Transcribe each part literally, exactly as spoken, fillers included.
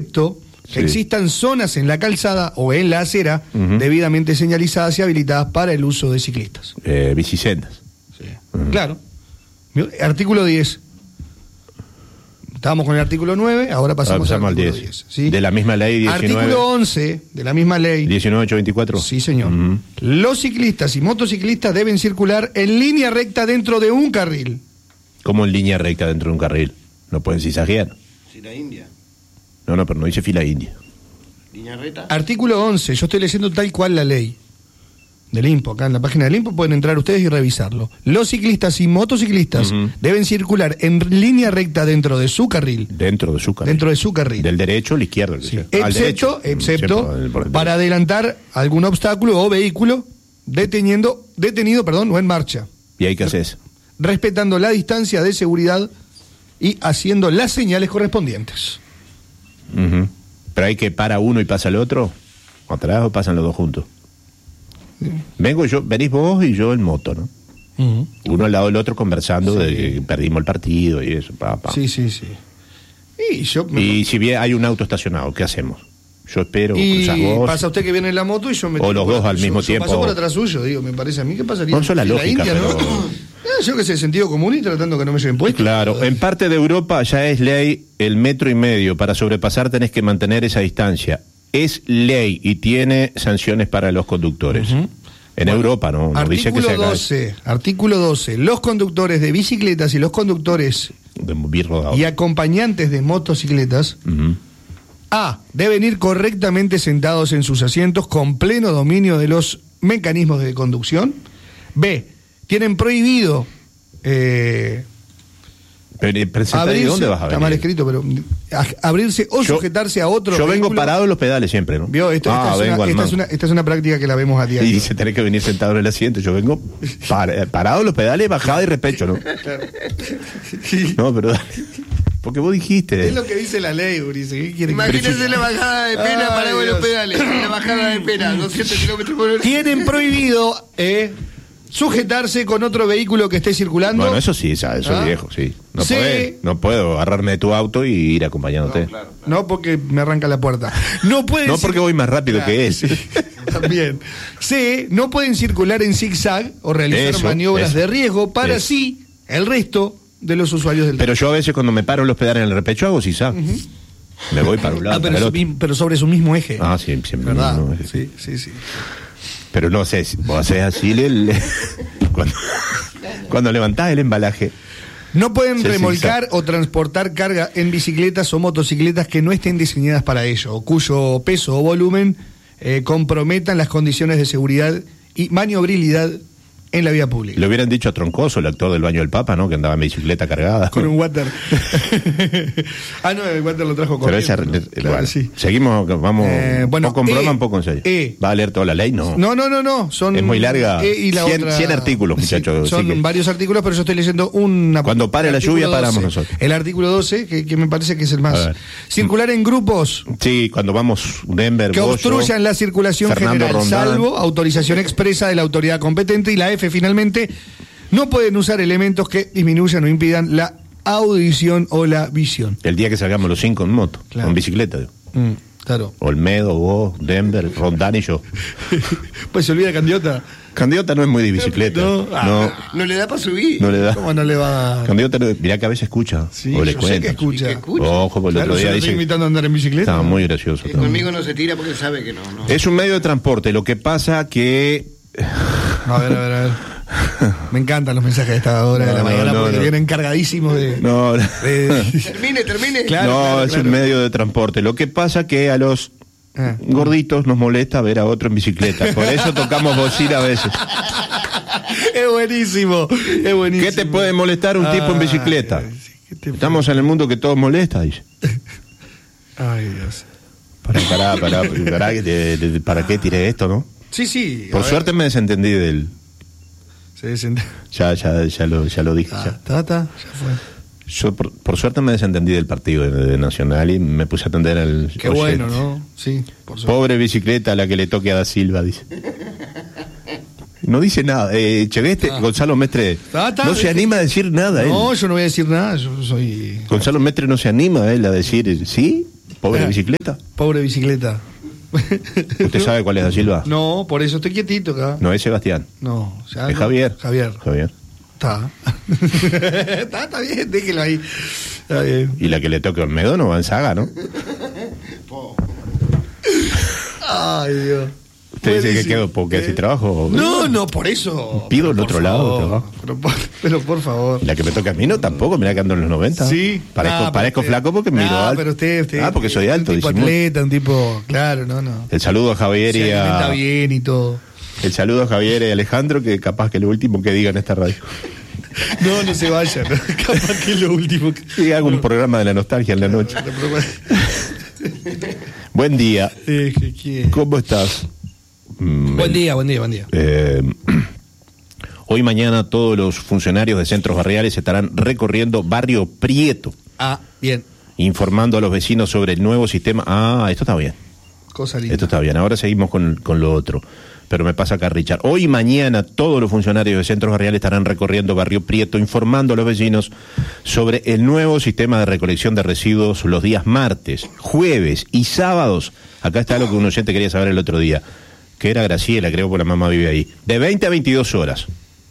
excepto que Sí. existan zonas en la calzada o en la acera Ujú. debidamente señalizadas y habilitadas para el uso de ciclistas. Eh, bicisendas. Sí. Ujú. Claro. Artículo diez. Estábamos con el artículo nueve, ahora pasamos, Ahora pasamos al al artículo diez. diez. ¿Sí? De la misma ley diecinueve. Artículo once de la misma ley. diecinueve ocho veinticuatro. Sí, señor. Ujú. Los ciclistas y motociclistas deben circular en línea recta dentro de un carril. Como en línea recta dentro de un carril. No pueden cizajear. Si la India, No, no, pero no dice fila india. línea recta. Artículo once, yo estoy leyendo tal cual la ley del INPO. Acá en la página del INPO pueden entrar ustedes y revisarlo. Los ciclistas y motociclistas Ujú. deben circular en línea recta dentro de su carril. Dentro de su carril. Dentro de su carril. Del derecho al izquierdo. el que Sí. sea. Al Excepto, derecho. excepto Siempre por el para derecho. adelantar algún obstáculo o vehículo deteniendo, detenido perdón, o en marcha, ¿Y ahí qué haces? respetando la distancia de seguridad y haciendo las señales correspondientes. Ujú. Pero hay que para uno y pasa el otro. ¿Atrás o pasan los dos juntos? Vengo yo, venís vos y yo en moto, ¿no? Ujú. Uno al lado del otro conversando Sí. de que perdimos el partido y eso. Pa, pa. Sí, sí, sí. Y yo me- Y si bien hay un auto estacionado, ¿qué hacemos? Yo espero, y cruzás vos. pasa usted que viene en la moto y yo me O tiro los por dos atrás. al Yo- mismo yo tiempo. paso por atrás suyo, digo, me parece a mí que pasaría. No, eso es la en lógica, India, ¿no? pero- Eh, yo que sé, sentido común y tratando que no me lleven puesto. Claro, en parte de Europa ya es ley el metro y medio. Para sobrepasar tenés que mantener esa distancia. Es ley y tiene sanciones para los conductores. Ujú. En Bueno, Europa no, no dice que artículo se haga doce, artículo doce. Los conductores de bicicletas y los conductores de bien rodado. y acompañantes de motocicletas Ujú. A. Deben ir correctamente sentados en sus asientos con pleno dominio de los mecanismos de conducción. B. Tienen prohibido eh, Pero, pero sentate, abrirse, ¿dónde vas a está mal venir? escrito, pero a- abrirse o Yo- sujetarse a otro Yo vengo vehículo. parado en los pedales siempre, ¿no? ¿Vio? Esto- ah, esta, es vengo una, al esta, es mango. una, esta es una práctica que la vemos a diario. Y dice, tenés que venir sentado en el asiento. Yo vengo para- parado en los pedales, bajada y repecho, ¿no? No, pero dale. Porque vos dijiste. Es lo que dice la ley, Urice. ¿Qué quiere que- Imagínense la bajada de pena Ay, para los Dios. pedales. La bajada de pena, doscientos kilómetros por hora. Tienen prohibido eh, sujetarse con otro vehículo que esté circulando. Bueno, eso sí, ya, eso Ah. es viejo, sí. No, Sí. podés- no puedo agarrarme de tu auto y ir acompañándote. No, No, porque me arranca la puerta. No pueden porque cir- voy más rápido Claro, que él. sí, también. C. No pueden circular en zigzag o realizar Eso, maniobras eso. de riesgo para Eso. sí el resto de los usuarios del Pero yo a veces cuando me paro en los pedales en el repecho hago sí, ¿sabes? Me voy para un lado, Ah, pero, para el su- otro. pero sobre su mismo eje. Ah, sí, siempre. ¿Verdad? no, no, sí, sí, sí. Pero no sé, si vos haces así le- le- cuando, cuando levantás el embalaje. No pueden Sí, remolcar o transportar carga en bicicletas o motocicletas que no estén diseñadas para ello, o cuyo peso o volumen eh, comprometan las condiciones de seguridad y maniobrabilidad en la vía pública. Le hubieran dicho a Troncoso, el actor del Baño del Papa, ¿no? Que andaba en bicicleta cargada. Con un water. ah, no, el water lo trajo con Pero esa, bueno, sí. seguimos, vamos, Eh, bueno, poco en E, broma, un poco en serio. E. ¿Va a leer toda la ley? No. No, no, no, no. Son, Es muy larga. E y la cien, otra- cien artículos, Sí, muchachos. son así que- varios artículos, pero yo estoy leyendo una. Cuando pare el la artículo lluvia, paramos doce. nosotros. El artículo doce, que, que me parece que es el A más. ver. Circular en grupos Sí, cuando vamos Denver, que vos, obstruyan yo, la circulación Fernando general, Rondán. salvo autorización expresa de la autoridad competente. Y la F, finalmente, no pueden usar elementos que disminuyan o impidan la audición o la visión. El día que salgamos los cinco en moto, Claro. en bicicleta. digo. Mm, claro. Olmedo, vos, Denver, Rondán y yo. Pues se olvida Candiota. Candiota no es muy de bicicleta. No, No, ah, No le da para subir. no le da. ¿Cómo no le va a.? Candiota, no- mirá que a veces escucha. Sí, o le yo sé cuenta. que escucha. Y que escucha. Ojo, porque el Claro, otro yo día lo estoy dice. invitando a andar en bicicleta. Estaba muy gracioso. Eh, estaba. Conmigo no se tira porque sabe que no. no. Es un medio de transporte. Lo que pasa que. A ver, a ver, a ver. Me encantan los mensajes de esta hora de la No, mañana no, porque no. vienen cargadísimos de. No, de- Termine, termine. Claro, no, claro, es claro. un medio de transporte. Lo que pasa que a los Ah. gorditos nos molesta ver a otro en bicicleta. Por eso tocamos bocina a veces. Es buenísimo, es buenísimo. ¿Qué te puede molestar un tipo en Ay, bicicleta? sí, ¿qué te- Estamos en el mundo que todo molesta, dice. Ay, Dios. Pará, pará, pará, pará, que te- te- ¿para qué tiré esto, no? Sí, sí. a Por ver. suerte me desentendí del... Se desent- Ya, ya, ya lo, ya lo dije. Ah, ya. ta, ta, ya fue. Yo por, por suerte me desentendí del partido de, de Nacional y me puse a atender al Qué oyente. bueno, ¿no? Sí, por suerte. Pobre bicicleta a la que le toque a Da Silva, dice. No dice nada. Eh, Chegueste, Ah. Gonzalo Mestre, Ah, está, no se sí. anima a decir nada. No, él. yo no voy a decir nada, yo soy. Gonzalo Mestre no se anima él a decir, ¿sí? ¿Pobre Ah, bicicleta? Pobre bicicleta. ¿Usted sabe cuál es Da Silva? No, por eso estoy quietito acá. No, es Sebastián. No, ya Es no. Javier. Javier. Javier. Está. está, está bien, déjelo ahí. Está bien. Y la que le toque a Olmedo no va en saga, ¿no? Ay, Dios. ¿Usted dice que Buenísimo. quedo porque Eh, así trabajo? No, no, por eso. Pido Pero el por otro lado, favor, trabajo. Pero por, pero por favor. La que me toca a mí no tampoco, mirá que ando en los noventa. Sí. Parezco, Ah, pero parezco usted- flaco porque Ah, miro alto. pero usted, usted. Ah, porque soy alto. Un tipo disimulo. atleta, un tipo. Claro, no, no. El saludo a Javier Se y alimenta a... bien y todo. El saludo a Javier y a Alejandro, que capaz que es lo último que diga en esta radio. No, no se vayan. ¿no? Capaz que es lo último que. Sí, hago un programa de la nostalgia en la noche. Buen día. Eh, que- que- ¿Cómo estás? Mm, Buen día, buen día, buen día. Eh, hoy y mañana todos los funcionarios de centros barriales estarán recorriendo Barrio Prieto, Ah, bien. informando a los vecinos sobre el nuevo sistema. Ah, esto está bien. Cosa linda. Esto está bien. Ahora seguimos con, con lo otro. Pero me pasa acá, Richard. Hoy y mañana todos los funcionarios de centros barriales estarán recorriendo Barrio Prieto, informando a los vecinos sobre el nuevo sistema de recolección de residuos los días martes, jueves y sábados. Acá está lo que un oyente quería saber el otro día, que era Graciela, creo que la mamá vive ahí. De veinte a veintidós horas.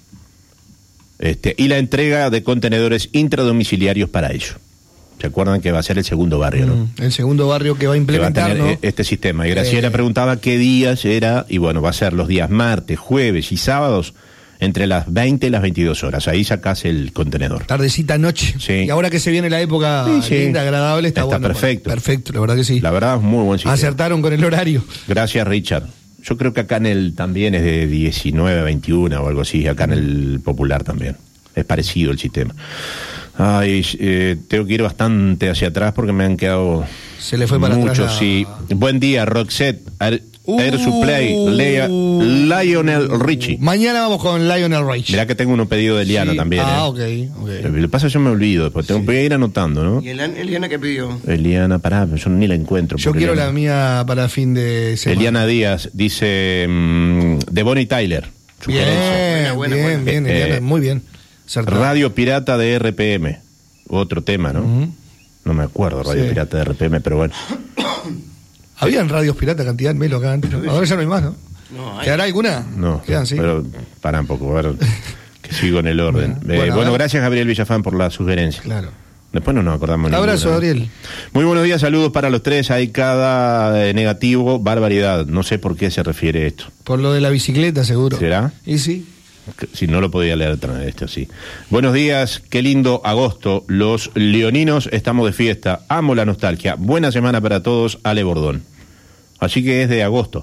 Este, y la entrega de contenedores intradomiciliarios para ello. ¿Se acuerdan que va a ser el segundo barrio, no? Mm, el segundo barrio que va a Que va a implementar, tener ¿no? eh, este sistema. Y Graciela Eh. preguntaba qué días era, y bueno, va a ser los días martes, jueves y sábados, entre las veinte y las veintidós horas. Ahí sacás el contenedor. Tardecita, noche. Sí. Y ahora que se viene la época Sí, sí. linda, agradable, está, Está bueno. perfecto. Perfecto, la verdad que sí. La verdad es muy buen sistema. Acertaron con el horario. Gracias, Richard. Yo creo que acá en el también es de diecinueve a veintiuno o algo así, acá en el Popular también. Es parecido el sistema. Ay, eh, tengo que ir bastante hacia atrás porque me han quedado Se le fue para muchos, atrás la- sí. Buen día, Roxette, Air, Uh. Air Supply, Lea- Lionel Richie. Mañana vamos con Lionel Rage. Mirá que tengo uno pedido de Eliana Sí. también. Ah, eh. ok, ok. Lo que pasa es que yo me olvido, después tengo que ir anotando, ¿no? ¿Y el, Eliana qué pidió? Eliana, pará, yo ni la encuentro. Yo por quiero Eliana. la mía para fin de semana. Eliana Díaz dice mm, de Bonnie Tyler. Sugerencia. Bien, Buena, buena, bien, buena. bien, Eh, Eliana, eh, muy bien. Acertado. Radio Pirata de R P M. Otro tema, ¿no? Ujú. No me acuerdo, Radio Sí. Pirata de R P M, pero bueno. Habían radios pirata cantidad en Melo acá antes, ¿no? Ahora ya no hay más, ¿no? No, hay. ¿Quedará alguna? No, Quedan, sí. pero pará un poco, a ver, que sigo en el orden. Bueno, Eh, bueno, bueno, a ver. gracias Gabriel Villafán por la sugerencia. Claro. Después no nos acordamos. Abrazo, ninguna. Gabriel. Muy buenos días, saludos para los tres. Hay cada eh, negativo, barbaridad. No sé por qué se refiere esto. Por lo de la bicicleta, seguro. ¿Será? Y sí. Que- Si no lo podía leer atrás de esto, sí. Buenos días, qué lindo agosto. Los leoninos estamos de fiesta. Amo la nostalgia. Buena semana para todos, Ale Bordón. Así que es de agosto.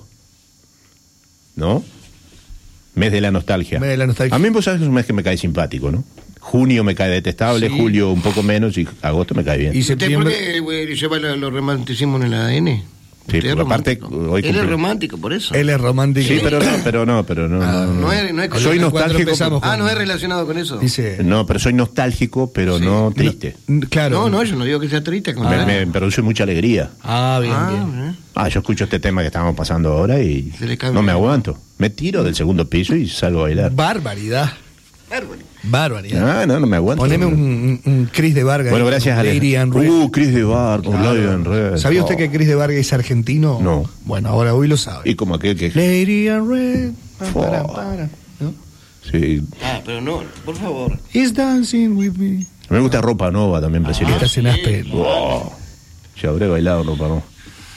¿No? Mes de la nostalgia. Mes de la nostalgia. A mí, vos sabés que es un mes que me cae simpático, ¿no? Junio me cae detestable, Sí. julio un poco menos y agosto me cae bien. Y ¿Usted por septiembre. qué güey, lleva lo, lo romanticismo en el A D N? Sí, Usted es porque aparte, romántico. hoy Él es cumple- romántico, por eso. Él es romántico. Sí, pero no, pero no, pero no. Ah, no, no. no es, no es con- Soy Cuando nostálgico. empezamos Ah, con- no es relacionado con eso. Dice. No, pero soy nostálgico, pero Sí. no triste. N- Claro. No, no, yo no digo que sea triste. Con Me, nada. me produce mucha alegría. Ah, bien, Ah, bien. ¿eh? Ah, yo escucho este tema que estamos pasando ahora y Se le cae no me bien. aguanto. Me tiro del segundo piso y salgo a bailar. Barbaridad. Bárbaro. Barbaridad. Ah, no, no me aguanto. Poneme un, un, un Chris de Vargas. Bueno, ahí, gracias, Ale. Lady and Red. Uh, Chris de Bar, Claro. Lady and Red. ¿Sabía usted Oh. que Chris de Vargas es argentino? No. Bueno, ahora hoy lo sabe. Y como aquel que... Lady and Red. pa, Oh. para, para, ¿no? Sí. Ah, pero no, por favor. He's dancing with me. A mí me gusta Ropa Nova también, brasileña. Estás en Aspen. Oh, yo habré bailado Ropa Nova.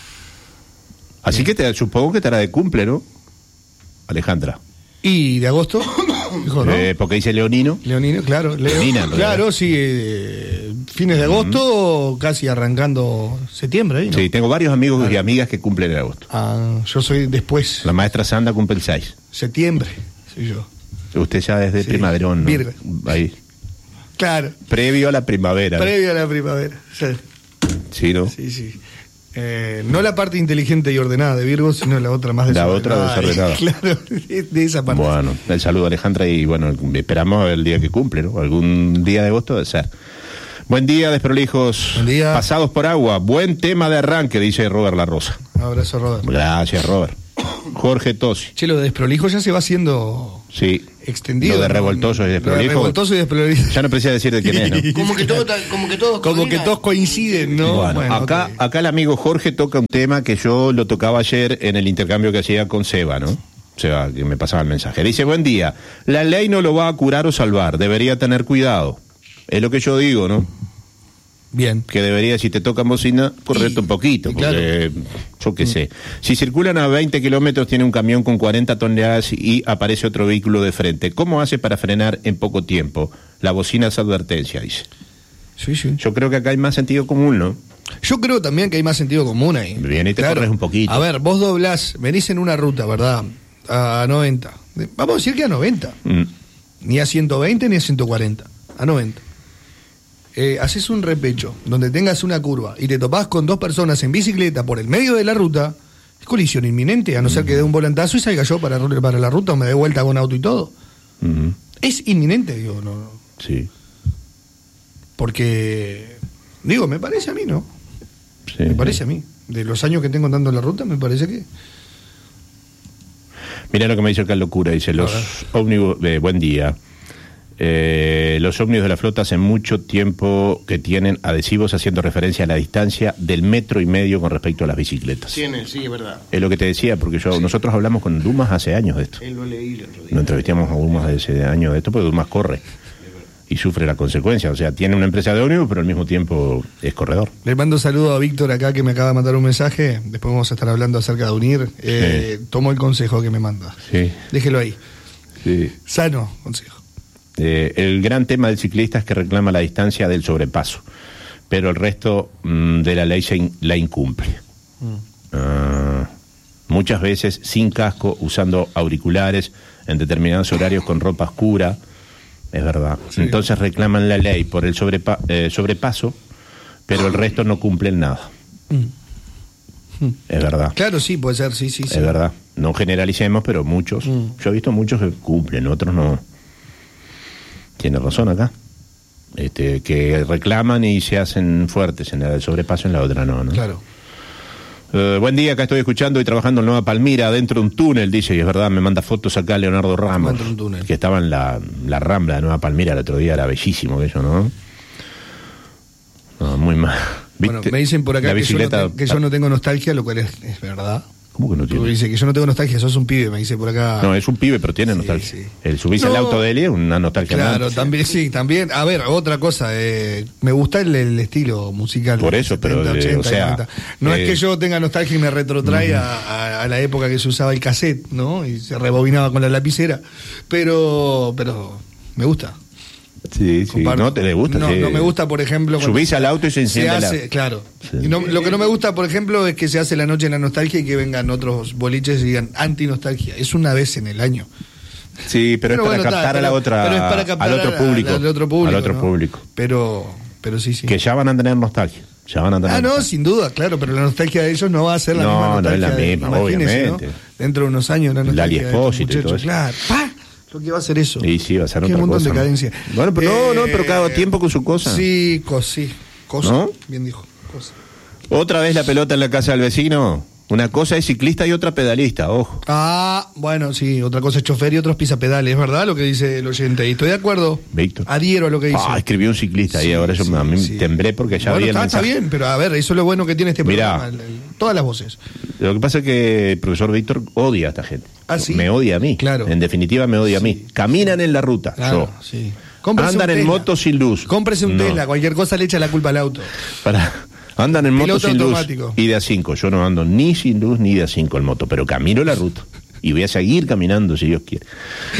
Así que te, supongo que estará de cumple, ¿no? Alejandra. ¿Y de agosto? Dijo, ¿no? Eh, porque dice Leonino. Leonino, claro. Leo- Leonina, en realidad. claro, sí. eh, fines de agosto, casi arrancando septiembre. ¿eh? ¿no? Sí, tengo varios amigos y amigas que cumplen en agosto. Ah, yo soy después. La maestra Sanda cumple el seis. Septiembre, soy yo. Usted ya es de Sí. primaverón, ¿no? Virgo. Ahí. Claro, Previo a la primavera. ¿no? previo a la primavera. Sí, Sí, ¿no? sí. sí. Eh, no la parte inteligente y ordenada de Virgo, sino la otra más La desordenada. otra desordenada. Claro, de, de esa parte. Bueno, el saludo a Alejandra y bueno, esperamos el día que cumple, ¿no? Algún día de agosto debe ser. Buen día, desprolijos. Buen día. Pasados por agua. Buen tema de arranque, dice Robert La Rosa. Un abrazo, Robert. Gracias, Robert. Jorge Tosi. Che, lo de desprolijo ya se va haciendo Sí. extendido. Lo de ¿no? revoltoso y desprolijo. Lo de revoltoso y desprolijo. Ya no precisa decir de quién es, ¿no? Como que todo, como que todos Como que coordinan. todos coinciden, ¿no? Bueno, Bueno, acá, ok. acá el amigo Jorge toca un tema que yo lo tocaba ayer en el intercambio que hacía con Seba, ¿no? Seba, que me pasaba el mensaje. Dice, buen día, la ley no lo va a curar o salvar, debería tener cuidado. Es lo que yo digo, ¿no? Bien. Que debería, si te tocan bocina, correrte un poquito, y porque yo qué sé. Si circulan a veinte kilómetros, tiene un camión con cuarenta toneladas y aparece otro vehículo de frente. ¿Cómo hace para frenar en poco tiempo? La bocina es advertencia, dice. Sí, sí. Yo creo que acá hay más sentido común, ¿no? Yo creo también que hay más sentido común ahí. Bien, y te corres un poquito. A ver, vos doblás, venís en una ruta, ¿verdad? A noventa. Vamos a decir que a noventa. Mm. Ni a ciento veinte ni a ciento cuarenta. A noventa. Eh, haces un repecho donde tengas una curva y te topás con dos personas en bicicleta por el medio de la ruta, es colisión inminente, a no ser que dé un volantazo y salga yo para, para la ruta o me dé vuelta con auto y todo. Ujú. Es inminente, digo, no, no. Sí. Porque, digo, me parece a mí, ¿no? Sí, Me parece sí. a mí. De los años que tengo andando en la ruta, me parece que... Mirá lo que me dice acá Locura, dice, los ómnibus, eh, buen día, eh, los ómnibus de la flota hace mucho tiempo que tienen adhesivos haciendo referencia a la distancia del metro y medio con respecto a las bicicletas. Tiene, sí, es verdad. Es lo que te decía, porque yo nosotros hablamos con Dumas hace años de esto. Él lo leí el otro día. Nos entrevistamos a Dumas de ese año de esto, porque Dumas corre y sufre la consecuencia. O sea, tiene una empresa de ómnibus, pero al mismo tiempo es corredor. Le mando un saludo a Víctor acá que me acaba de mandar un mensaje. Después vamos a estar hablando acerca de unir. Eh, Sí. Tomo el consejo que me manda. Sí, Déjelo ahí. sí. Sano consejo. Eh, el gran tema del ciclista es que reclama la distancia del sobrepaso, pero el resto mm, de la ley se in- la incumple. Ah, muchas veces sin casco, usando auriculares en determinados horarios con ropa oscura, es verdad. Sí. Entonces reclaman la ley por el sobrepa- eh, sobrepaso, pero el resto no cumplen nada. Es verdad. Claro, sí, puede ser, sí, sí, sí. Es verdad. No generalicemos, pero muchos. Mm. Yo he visto muchos que cumplen, otros no. Tiene razón acá. Este, que reclaman y se hacen fuertes en la del sobrepaso, en la otra no, ¿no? Claro. Eh, buen día, acá estoy escuchando y trabajando en Nueva Palmira, dentro de un túnel, dice, y es verdad, me manda fotos acá Leonardo Ramos, Dentro de un túnel. que estaba en la, la Rambla de Nueva Palmira el otro día, era bellísimo aquello, ¿no? No, muy mal. Bueno, ¿Viste? me dicen por acá La que yo, no bicicleta- te- que yo no tengo nostalgia, lo cual es, es verdad. ¿Cómo que no Tú tiene? dices que yo no tengo nostalgia, sos un pibe, me dice por acá. No, es un pibe, pero tiene Sí, nostalgia. sí. El subirse al No. auto de él es una nostalgia. Claro, grande. también, sí, también. A ver, otra cosa, eh, me gusta el, el estilo musical. Por de eso, pero, setenta, eh, ochenta, o sea, noventa. No eh, es que yo tenga nostalgia y me retrotrae a, a- a la época que se usaba el cassette, ¿no? Y se rebobinaba con la lapicera. Pero, pero me gusta. Sí, sí. Comparto. No te le gusta. No, sí. no me gusta, por ejemplo. cuando Subís al auto y se enciende la- hace, Claro. Sí. Y no- lo que no me gusta, por ejemplo, es que se hace la noche en la nostalgia y que vengan otros boliches y digan anti-nostalgia. Es una vez en el año. Sí, pero, es para bueno, captar está, a la pero- otra, pero es para captar al otro a- público. al otro público. Al otro ¿no? público. Pero, pero sí, sí. Que ya van a tener nostalgia. Ya van a tener Ah, no, nostalgia. sin duda, claro, pero la nostalgia de ellos no va a ser la No, misma no es nostalgia. la de- misma, imagínese, obviamente. ¿no? Dentro de unos años, la Lali nostalgia de estos Espósito y todo muchachos, eso. claro. ¡Pah! Lo que va a ser eso. Y sí, va a ser Qué otra montón cosa, de ¿no? cadencia. Bueno, pero no, no, Eh, pero cada tiempo con su cosa. Sí, cos, sí. Cosa. ¿No? Bien dijo. Cosa. Otra vez la pelota en la casa del vecino. Una cosa es ciclista y otra pedalista, ojo. Ah, bueno, sí, otra cosa es chofer y otros pisapedales, es verdad lo que dice el oyente. Y estoy de acuerdo. Víctor. Adhiero a lo que dice. Ah, escribió un ciclista Sí, y ahora yo sí, a mí sí. temblé porque ya Bueno, vi el está, está mensaje. bien, pero a ver, eso es lo bueno que tiene este Mirá. programa. el- el- todas las voces. Lo que pasa es que el profesor Víctor odia a esta gente. Ah, ¿sí? Me odia a mí. Claro. En definitiva me odia a mí. Caminan en la ruta. Claro, yo. sí. Cómprese Andan un en Tesla. moto sin luz. Cómprese un No. Tesla, cualquier cosa le echa la culpa al auto. Para, andan en moto Piloto sin automático. luz y de a cinco. Yo no ando ni sin luz ni de a cinco en moto, pero camino la ruta. Y voy a seguir caminando si Dios quiere.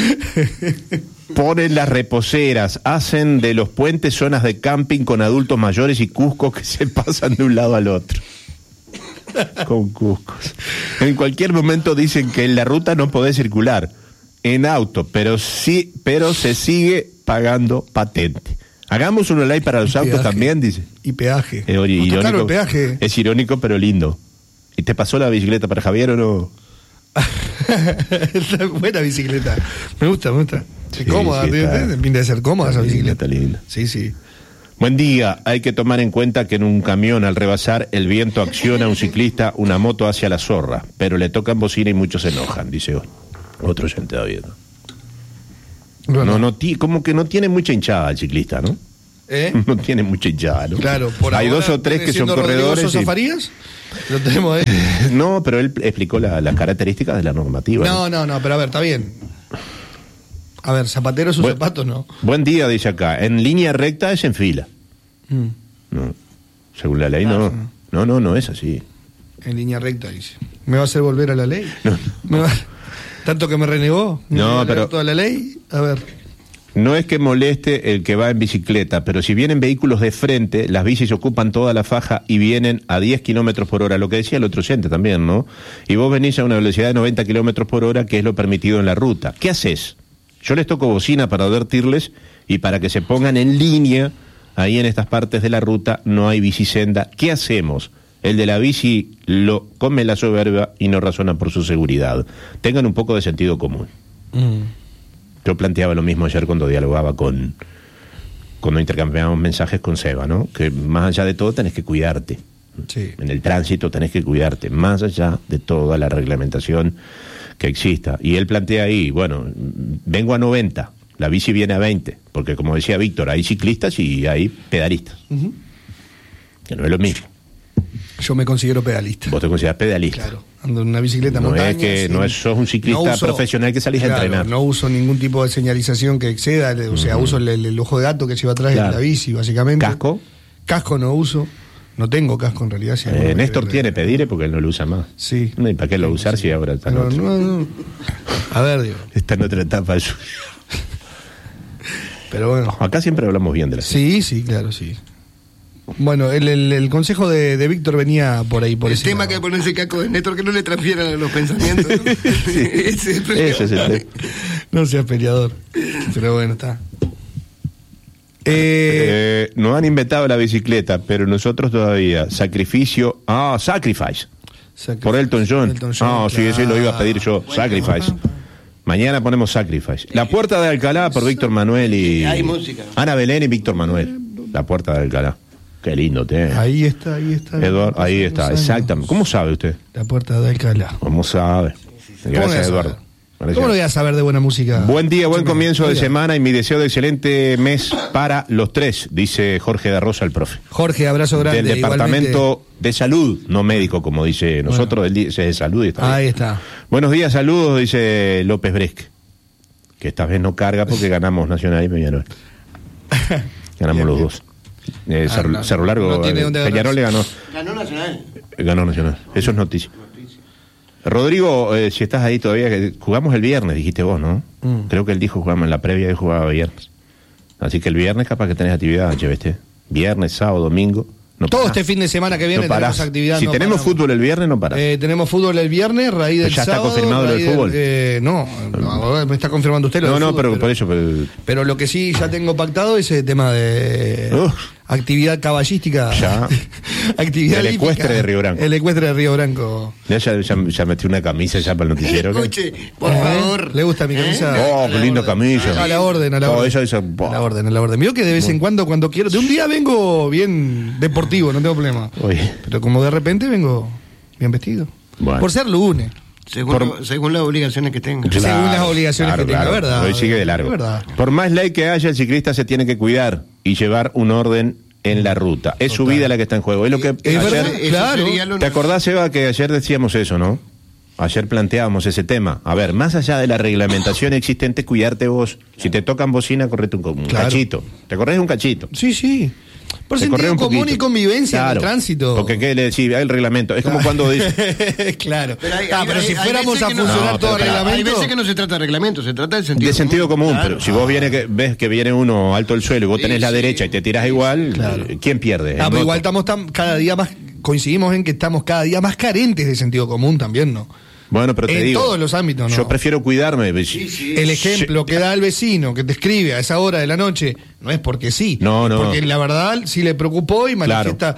Ponen las reposeras, hacen de los puentes zonas de camping con adultos mayores y cuscos que se pasan de un lado al otro. Con cuscos. En cualquier momento dicen que en la ruta no podés circular en auto, pero sí, pero se sigue pagando patente. Hagamos una ley para los autos Peaje. también, dice. Y peaje. Es No, está irónico, caro el peaje. es irónico, pero lindo. ¿Y te pasó la bicicleta para Javier o no? Está buena bicicleta. Me gusta, me gusta. Es Sí, cómoda, sí, tiene- está- tiene pinta de ser cómoda esa está linda, bicicleta. está linda. Sí, sí. Buen día, hay que tomar en cuenta que en un camión al rebasar el viento acciona a un ciclista una moto hacia la zorra, pero le tocan bocina y muchos se enojan, dice otro oyente David. Bueno. No, no, ti- como que no tiene mucha hinchada el ciclista, ¿no? ¿Eh? No tiene mucha hinchada, ¿no? Claro, por Hay ahora dos o tres viene que son siendo Rodrigo corredores. Sosa y- Farías. Lo tenemos ahí. No, pero él explicó la- las características de la normativa. No, no, no, pero a ver, está bien. A ver, zapatero sus Buen- zapatos, ¿no? Buen día, dice acá. En línea recta es en fila. Mm. No, según la ley no. No, no, no es así. En línea recta, dice. ¿Me va a hacer volver a la ley? No. ¿Me va- Tanto que me renegó. ¿Me No, va a leer pero- toda la ley? A ver. No es que moleste el que va en bicicleta, pero si vienen vehículos de frente, las bicis ocupan toda la faja y vienen a diez kilómetros por hora, lo que decía el otro oyente también, ¿no? Y vos venís a una velocidad de noventa kilómetros por hora, que es lo permitido en la ruta. ¿Qué haces? Yo les toco bocina para advertirles y para que se pongan en línea. Ahí en estas partes de la ruta no hay bicisenda. ¿Qué hacemos? El de la bici lo come la soberbia y no razona por su seguridad. Tengan un poco de sentido común. Mm. Yo planteaba lo mismo ayer cuando dialogaba con, cuando intercambiábamos mensajes con Seba, ¿no? Que más allá de todo tenés que cuidarte. Sí. En el tránsito tenés que cuidarte, más allá de toda la reglamentación que exista. Y él plantea ahí, bueno, vengo a noventa, la bici viene a veinte, porque como decía Víctor, hay ciclistas y hay pedalistas, Ujú. que no es lo mismo. Yo me considero pedalista. Vos te considerás pedalista. Claro, ando en una bicicleta No montaña. es que sin- no es- sos un ciclista no uso- profesional que salís a claro, entrenar. No uso ningún tipo de señalización que exceda, o sea, uso el, el- el ojo de gato que lleva atrás Claro. de la bici, básicamente. ¿Casco? Casco no uso. No tengo casco en realidad. si Eh, alguno me Néstor quiere- tiene pedire porque él no lo usa más. Sí. No, ¿y para qué lo va a usar si ahora está en Pero otra? no, no. A ver, digo. Está en otra etapa. de su- Pero bueno. Acá siempre hablamos bien de la Sí, sí, claro, sí. Bueno, el, el, el consejo de, de Víctor venía por ahí, por el ese tema lado. que ponerse caco de Néstor, que no le transfieran los pensamientos. ¿no? Ese es el problema. Ese es el tema. No seas peleador. Pero bueno, está. Eh, Eh, nos han inventado la bicicleta, pero nosotros todavía. Sacrificio. Ah, Sacrifice. Sacri- Por Elton John. Elton John, Ah, sí, ese lo iba a pedir yo. Bueno, Sacrifice. Mañana ponemos Sacrifice. La Puerta de Alcalá por Víctor Manuel y. Hay música. Ana Belén y Víctor Manuel. La Puerta de Alcalá. Qué lindo tema. Ahí está, ahí está. Eduardo, ahí está, Pasan los años. exactamente. ¿Cómo sabe usted? La puerta de Alcalá. ¿Cómo sabe? ¿Cómo no voy a Gracias, saber? Eduardo. Gracias. ¿Cómo no voy a saber de buena música? Buen día, buen Chico, comienzo de oiga. semana y mi deseo de excelente mes para los tres, dice Jorge de Rosa, el profe. Jorge, abrazo grande. Del Departamento igualmente. de Salud, no médico, como dice nosotros, él dice de salud. Y está Ahí bien. está. Buenos días, saludos, dice López Bresque, que esta vez no carga porque ganamos Nacional y Peñarol. Ganamos Bien, los bien. dos. Eh, Ah, Cerro, no, Cerro Largo, no tiene eh, dónde Peñarol le ganó, Ganó Nacional. ganó Nacional. Eso es noticia. Rodrigo, eh, si estás ahí todavía, que jugamos el viernes, dijiste vos, ¿no? Mm. Creo que él dijo jugamos en la previa y jugaba viernes. Así que el viernes capaz que tenés actividad, H B T. Viernes, sábado, domingo. No Todo parás. este fin de semana que viene No parás. tenemos actividad. Si no tenemos paramos. fútbol el viernes, no parás. Eh, tenemos fútbol el viernes, raíz del ¿Ya está sábado, confirmado lo del raíz del- fútbol? eh, no, no, me está confirmando usted lo no, del no, fútbol, pero, por eso. Pero, Pero lo que sí ya tengo pactado es el tema de Uf. actividad caballística. Ya. actividad El hípica. ecuestre de Río Branco. El ecuestre de Río Branco. ya, ya, ya, ya metí una camisa ya para el noticiero. ¿qué? Escuche, por ¿Eh? favor. ¿Le gusta mi camisa? ¿Eh? Oh, qué linda camisa. A la orden, a la Todo orden. eso, eso, A la orden, a la orden. Vio que de vez en cuando, cuando quiero. De un día vengo bien deportivo, no tengo problema. Oye. Pero como de repente vengo bien vestido. Bueno. Por ser lunes. Según, Por- lo- según las obligaciones que tenga. Según las obligaciones que tenga, ¿verdad? Hoy sigue de largo. Es verdad. Por más ley que haya, el ciclista se tiene que cuidar y llevar un orden en la ruta. Es su Total. vida la que está en juego. Es lo que Es ayer- verdad, Eso claro. sería lo- ¿Te acordás, Eva, que ayer decíamos eso, no? Ayer planteábamos ese tema. A ver, más allá de la reglamentación existente, cuidarte vos. Si te tocan bocina, correte un, co- un Claro. cachito. Te corres un cachito. Sí, sí. Por Te corres sentido un común poquito. y convivencia en Claro, el tránsito. Porque qué le decís, hay el reglamento. Es como cuando dice claro. Pero hay- ah, hay- pero hay- si hay fuéramos veces a que no- funcionar No, todo pero el pará. Hay reglamento. veces que no se trata de reglamento, se trata del sentido de sentido común, Claro. pero si vos viene que, ves que viene uno alto del suelo y vos Sí, tenés la sí. derecha y te tirás igual, Claro. ¿quién pierde? Ah, El pero moto. igual estamos tan, cada día más, coincidimos en que estamos cada día más carentes de sentido común también, ¿no? Bueno, pero te en digo, todos los ámbitos, ¿no? yo prefiero cuidarme. Sí, sí. El ejemplo que da el vecino que te escribe a esa hora de la noche no es porque sí, No, no. porque la verdad sí le preocupó y manifiesta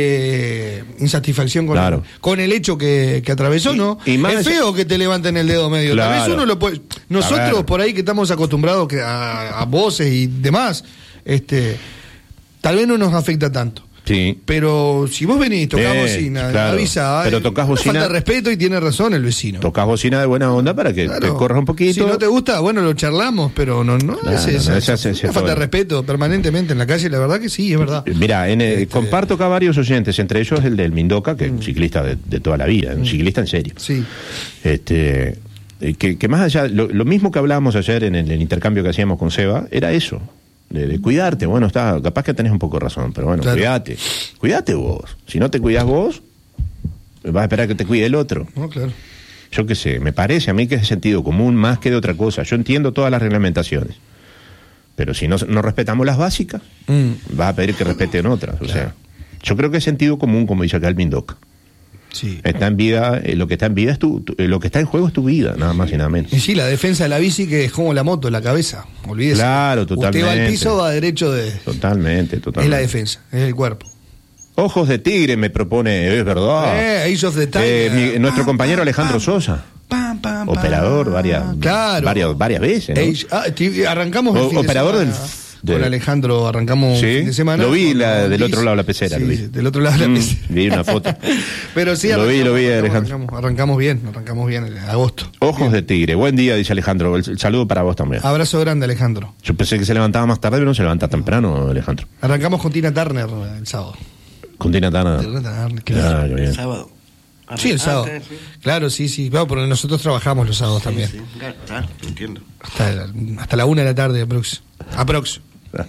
eh, insatisfacción con, Claro. el, con el hecho que, que atravesó, ¿no? y más es allá- feo que te levanten el dedo medio. Tal Claro. vez uno lo puede. A Nosotros ver. por ahí que estamos acostumbrados que a, a voces y demás, este. tal vez no nos afecta tanto. Sí. Pero si vos venís, tocás Eh, bocina, claro. avisa, Pero tocás bocina- falta de respeto y tiene razón el vecino. Tocás bocina de buena onda para que Claro. te corras un poquito. Si no te gusta, bueno, lo charlamos, pero no, no Claro, es no, esa, esa- esa- esa una falta de fue- respeto permanentemente en la calle, la verdad que sí, es verdad. Mira, en, eh, Este- comparto acá varios oyentes, entre ellos el del Mindoca, que es un ciclista de, de toda la vida, un ciclista en serio. Sí. Este, eh, que, que más allá, lo, lo mismo que hablábamos ayer en el, el intercambio que hacíamos con Seba, era eso, de, de cuidarte. Bueno, está, capaz que tenés un poco de razón, pero bueno, Claro. cuídate, cuídate vos. Si no te cuidás vos, vas a esperar que te cuide el otro. No, claro. Yo qué sé, me parece a mí que es de sentido común más que de otra cosa. Yo entiendo todas las reglamentaciones, pero si no, no respetamos las básicas, Mm. vas a pedir que respeten otras. O sea, yo creo que es sentido común, como dice acá el Mindoca. Sí. Está en vida, eh, lo que está en vida es tu, tu- eh, lo que está en juego es tu vida, nada más y nada menos. Y sí, la defensa de la bici que es como la moto, la cabeza, olvídese. Claro, Usted va al totalmente. piso, va derecho de... Totalmente, Es totalmente. la defensa, es el cuerpo. Ojos de tigre me propone, es verdad. Eh, Age of the Tiger. Eh, mi- nuestro Pam, compañero pam, Alejandro pam, Sosa, pam, pam, operador pam. varias, Claro. varias, varias veces, ¿no? Age- ah, ti- arrancamos el O- fin de operador semana del- de- con Alejandro, arrancamos Sí, un fin de semana. lo vi con la- los del bis. otro lado de la pecera, Sí, lo vi. sí, del otro lado de la Mm, pecera. vi una foto. Pero sí, Lo vi, lo vi, arrancamos, Alejandro. Arrancamos, arrancamos bien, arrancamos bien en agosto. Ojos de tigre, buen día, dice Alejandro. El, el saludo para vos también. Abrazo grande, Alejandro. Yo pensé que se levantaba más tarde, pero no se levanta temprano, Alejandro. Arrancamos con Tina Turner el sábado. Con Tina Tana. Tina Turner, claro. Ah, qué bien. El sábado. Sí, el sábado. Ah, sí, sí. Claro, sí, sí. Bueno, pero nosotros trabajamos los sábados también. Sí, claro, claro, entiendo. Hasta, la, hasta la una de la tarde, aprox. Aprox.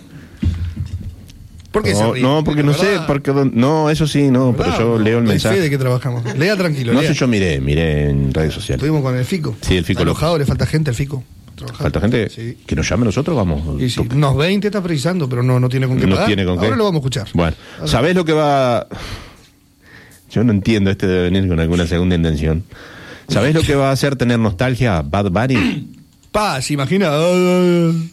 ¿Por qué se No, ríe? no, porque no sé, ¿Verdad? porque no, eso sí, no, pero ¿Verdad? yo leo el Doy mensaje. fe de que trabajamos. Lea tranquilo. No lea. sé, yo miré, miré en redes sociales. Estuvimos con el FICO. Sí, el FICO Está lo- enojado, le falta gente al FICO. Trabajando. Falta gente Sí. que nos llame a nosotros, vamos. Y sí, to- unos veinte está precisando, pero no, no tiene con qué no pagar. tiene con qué. Ahora lo vamos a escuchar. Bueno, Ahora. ¿sabés lo que va? Yo no entiendo, este debe venir con alguna segunda intención. ¿Sabés lo que va a hacer tener nostalgia Bad Bunny? Pa, se imagina. ¡Ay,